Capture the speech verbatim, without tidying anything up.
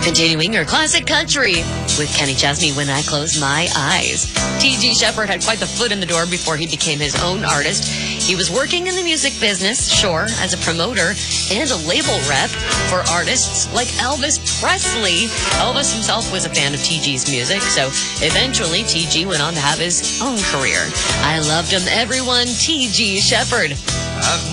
Continuing your classic country with Kenny Chesney, When I Close My Eyes. T G Shepherd had quite the foot in the door before he became his own artist. He was working in the music business, sure, as a promoter and a label rep for artists like Elvis Presley. Elvis himself was a fan of T G's music, so eventually T G went on to have his own career. I loved him, everyone. T G Shepherd. I've